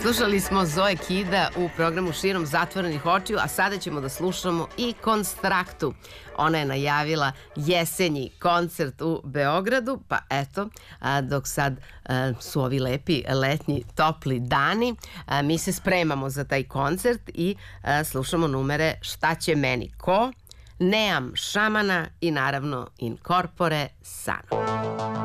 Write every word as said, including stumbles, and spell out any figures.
Slušali smo Zoe Kida u programu Širom zatvorenih očiju, a sada ćemo da slušamo i Konstraktu. Ona je najavila jesenji koncert u Beogradu, pa eto, dok sad su ovi lepi letnji topli dani, mi se spremamo za taj koncert i slušamo numere Šta će meni ko, Neam šamana i naravno In corpore sano.